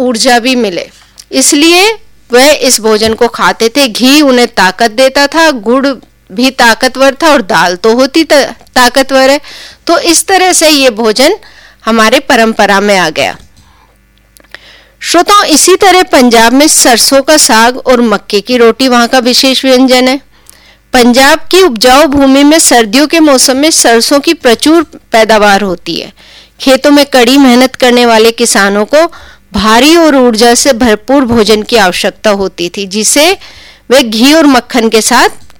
ऊर्जा भी मिले, इसलिए वह इस भोजन को खाते थे। घी उन्हें ताकत देता था, गुड़ भी ताकतवर था और दाल तो होती ताकतवर है। तो इस तरह से ये भोजन हमारे परंपरा में आ गया। श्रोताओं, इसी तरह पंजाब में सरसों का साग और मक्के की रोटी वहां का विशेष व्यंजन है। पंजाब की उपजाऊ भूमि में सर्दियों के मौसम में सरसों की प्रचुर पैदावार होती है। खेतों में कड़ी मेहनत करने वाले किसानों को भारी और ऊर्जा से भरपूर भोजन की आवश्यकता होती थी, जिसे वे घी और मक्खन के साथ